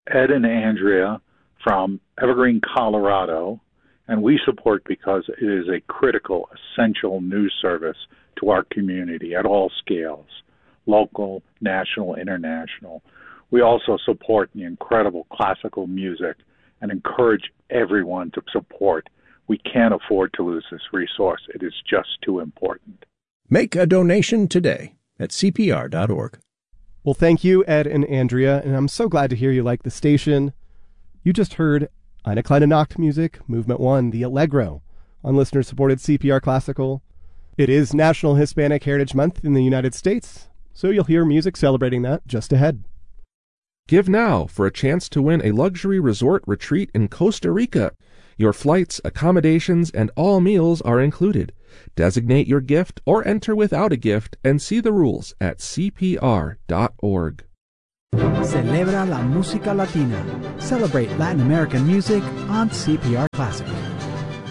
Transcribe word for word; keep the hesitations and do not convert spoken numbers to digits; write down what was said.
Ed and Andrea from Evergreen, Colorado, and we support because it is a critical, essential news service to our community at all scales, local, national, international. We also support the incredible classical music and encourage everyone to support. We can't afford to lose this resource. It is just too important. Make a donation today at C P R dot org. Well, thank you, Ed and Andrea, and I'm so glad to hear you like the station. You just heard Eine kleine Nacht music, Movement one, the Allegro, on listener-supported C P R Classical. It is National Hispanic Heritage Month in the United States, so you'll hear music celebrating that just ahead. Give now for a chance to win a luxury resort retreat in Costa Rica. Your flights, accommodations, and all meals are included. Designate your gift or enter without a gift and see the rules at C P R dot org. Celebra la música latina. Celebrate Latin American music on C P R Classic.